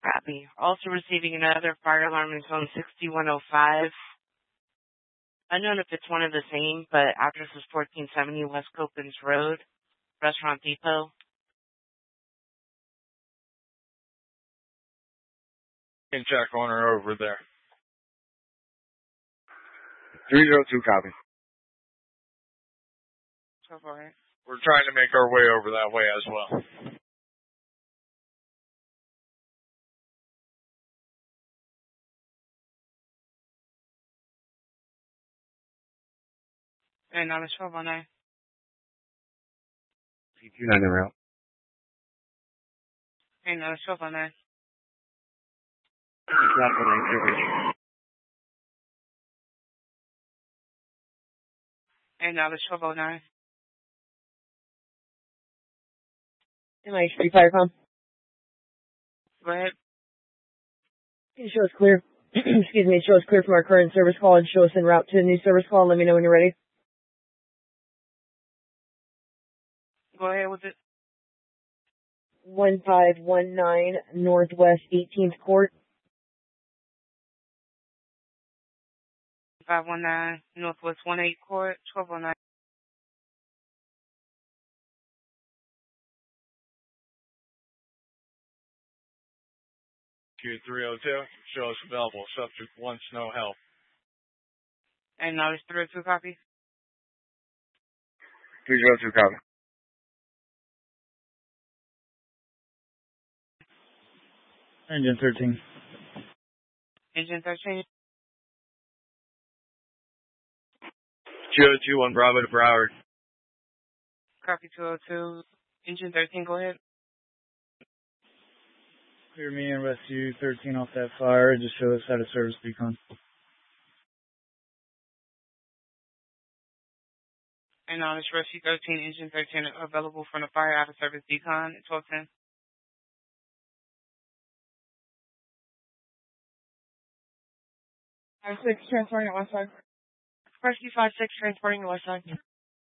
Copy. Also receiving another fire alarm in zone 6105. Unknown if it's one of the same, but address is 1470 West Copens Road, Restaurant Depot. Can check on her over there. 302 copy. So far. We're trying to make our way over that way as well. And now it's 1209. P29 en route. And now it's 1209. And now it's 1209. MIH3 Firecom. Go ahead. Can you show us clear? Excuse me, show us clear from our current service call and show us en route to a new service call and let me know when you're ready. Go ahead with it. 1519 Northwest 18th Court. 519 Northwest 18 Court, 1209. Q302, show us available. Subject wants no help. And now it's 302 copy. 302 copy. Engine 13. Engine 13. 202 on Bravo to Broward. Copy 202. Engine 13, go ahead. Clear me and rescue 13 off that fire. Just show us how to service beacon. And now it's Rescue 13, Engine 13 available from the fire out of service decon at 1210. I'm 6 transporting to West Side. Rescue 56 transporting to West Side.